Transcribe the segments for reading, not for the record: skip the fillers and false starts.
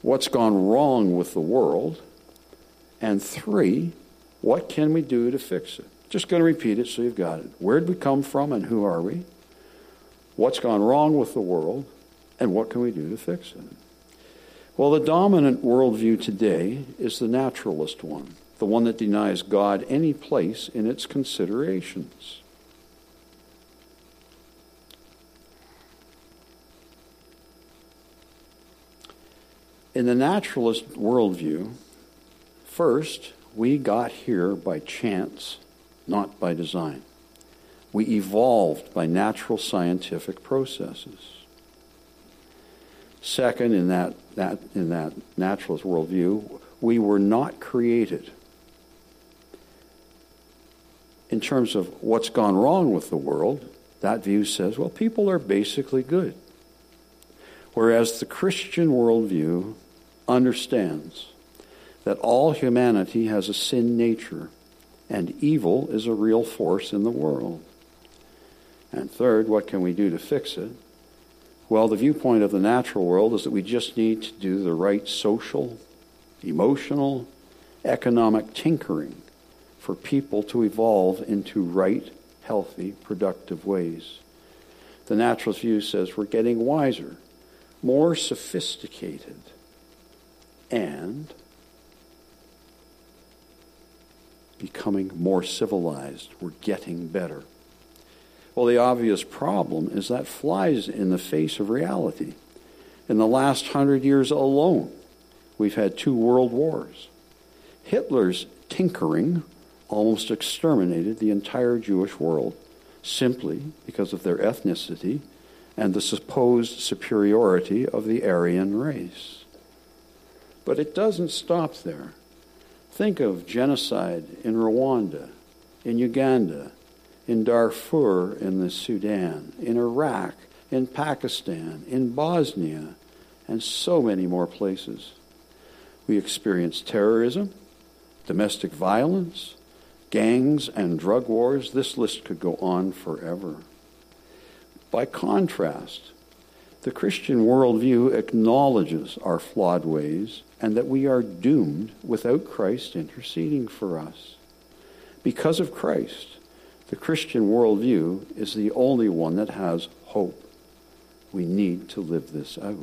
what's gone wrong with the world, and 3, what can we do to fix it? Just going to repeat it so you've got it. Where did we come from and who are we? What's gone wrong with the world, and what can we do to fix it? Well, the dominant worldview today is the naturalist one, the one that denies God any place in its considerations. In the naturalist worldview, first, we got here by chance, not by design. We evolved by natural scientific processes. Second, in that naturalist worldview, we were not created. In terms of what's gone wrong with the world, that view says, well, people are basically good. Whereas the Christian worldview understands that all humanity has a sin nature and evil is a real force in the world. And third, what can we do to fix it? Well, the viewpoint of the natural world is that we just need to do the right social, emotional, economic tinkering for people to evolve into right, healthy, productive ways. The naturalist view says we're getting wiser, more sophisticated, and becoming more civilized. We're getting better. Well, the obvious problem is that flies in the face of reality. In the last 100 years alone, we've had 2 world wars. Hitler's tinkering almost exterminated the entire Jewish world simply because of their ethnicity and the supposed superiority of the Aryan race. But it doesn't stop there. Think of genocide in Rwanda, in Uganda, in Darfur in the Sudan, in Iraq, in Pakistan, in Bosnia, and so many more places. We experienced terrorism, domestic violence, gangs and drug wars. This list could go on forever. By contrast, the Christian worldview acknowledges our flawed ways and that we are doomed without Christ interceding for us. Because of Christ, the Christian worldview is the only one that has hope. We need to live this out.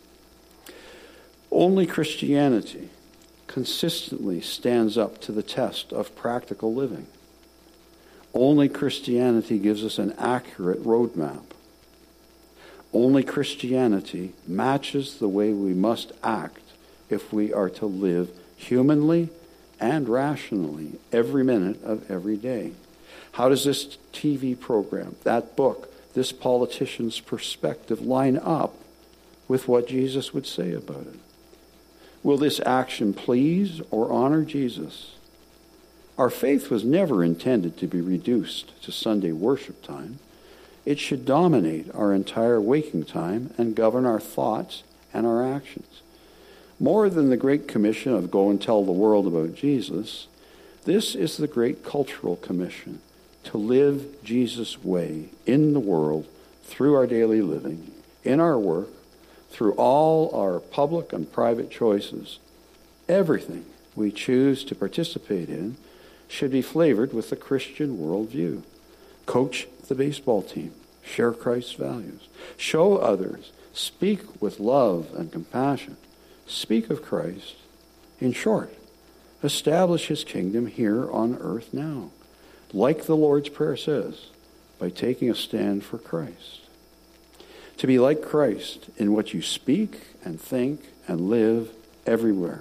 Only Christianity consistently stands up to the test of practical living. Only Christianity gives us an accurate roadmap. Only Christianity matches the way we must act if we are to live humanly and rationally every minute of every day. How does this TV program, that book, this politician's perspective line up with what Jesus would say about it? Will this action please or honor Jesus? Our faith was never intended to be reduced to Sunday worship time. It should dominate our entire waking time and govern our thoughts and our actions. More than the Great Commission of go and tell the world about Jesus, this is the Great Cultural Commission, to live Jesus' way in the world through our daily living, in our work, through all our public and private choices. Everything we choose to participate in should be flavored with the Christian worldview. Coach the baseball team, share Christ's values, show others, speak with love and compassion, speak of Christ. In short, establish his kingdom here on earth now, like the Lord's Prayer says, by taking a stand for Christ. To be like Christ in what you speak and think and live everywhere.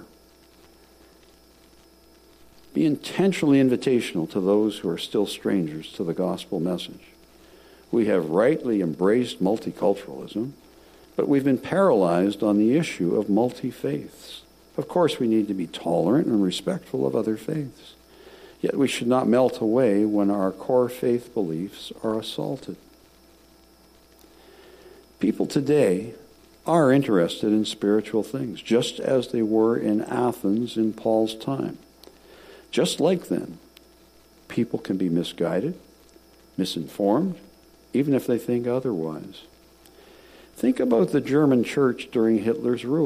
Be intentionally invitational to those who are still strangers to the gospel message. We have rightly embraced multiculturalism, but we've been paralyzed on the issue of multi-faiths. Of course, we need to be tolerant and respectful of other faiths. Yet we should not melt away when our core faith beliefs are assaulted. People today are interested in spiritual things, just as they were in Athens in Paul's time. Just like then, people can be misguided, misinformed, even if they think otherwise. Think about the German church during Hitler's rule.